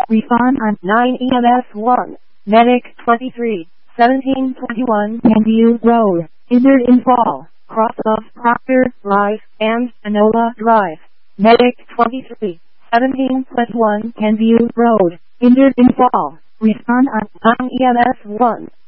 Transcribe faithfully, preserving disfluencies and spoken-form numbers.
Respond on nine E M S one. Medic twenty-three, seventeen twenty-one. Canview Road. Injured in fall. Cross of Proctor, Rise, and Enola Drive. Medic twenty-three, seventeen twenty-one. Canview Road. Injured in fall. Respond on nine E M S one.